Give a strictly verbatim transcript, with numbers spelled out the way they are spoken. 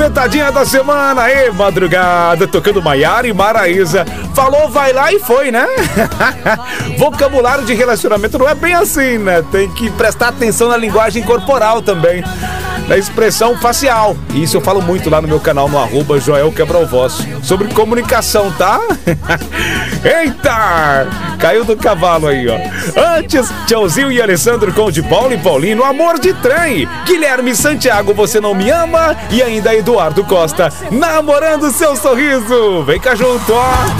Metadinha da semana, aí, madrugada, tocando Maiara e Maraísa. Falou, vai lá e foi, né? Vocabulário de relacionamento não é bem assim, né? Tem que prestar atenção na linguagem corporal também, na expressão facial. E isso eu falo muito lá no meu canal, no arroba Joel Quebra-o-Voz, sobre comunicação, tá? Eita! Caiu do cavalo aí, ó. Antes, Tchauzinho e Alessandro com de Paulo e Paulino, Amor de Trem. Guilherme Santiago, Você Não Me Ama. E ainda Eduardo Costa, Namorando Seu Sorriso. Vem cá junto, ó.